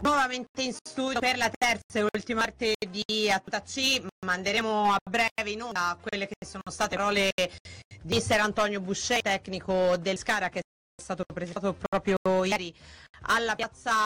Nuovamente in studio per la terza e ultima parte di Attuta C. Manderemo a breve in onda quelle che sono state parole di Mister Antonio Buscè, tecnico del Pescara, che è stato presentato proprio ieri alla piazza